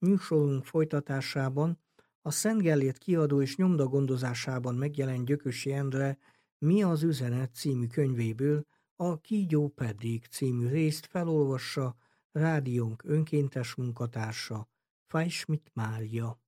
Műsorunk folytatásában a Szent Gellért kiadó és nyomda gondozásában megjelent Gyökösi Endre Mi az üzenet című könyvéből a Kígyó pedig című részt felolvassa rádiónk önkéntes munkatársa, Fajsmit Mária.